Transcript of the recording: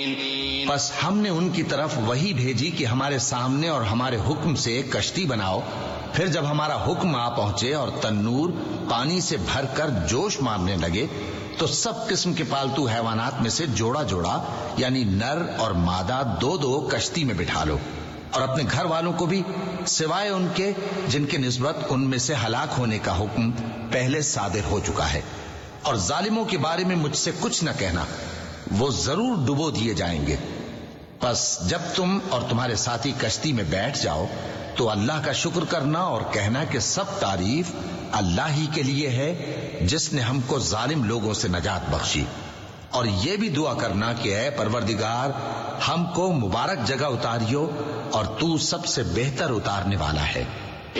बस हमने उनकी तरफ वही भेजी कि हमारे सामने और हमारे हुक्म से एक कश्ती बनाओ। फिर जब हमारा हुक्म आ पहुंचे और तन्नूर पानी से भरकर जोश मारने लगे तो सब किस्म के पालतू हैवानात में से जोड़ा जोड़ा यानी नर और मादा दो दो कश्ती में बिठा लो, और अपने घर वालों को भी सिवाय उनके जिनके निस्बत उनमें से हलाक होने का हुक्म पहले सादिर हो चुका है। और जालिमों के बारे में मुझसे कुछ न कहना, वो जरूर डुबो दिए जाएंगे। बस जब तुम और तुम्हारे साथी कश्ती में बैठ जाओ तो अल्लाह का शुक्र करना और कहना कि सब तारीफ अल्लाह ही के लिए है जिसने हमको जालिम लोगों से नजात बख्शी। और ये भी दुआ करना कि ऐ परवरदिगार हमको मुबारक जगह उतारियो और तू सबसे बेहतर उतारने वाला है।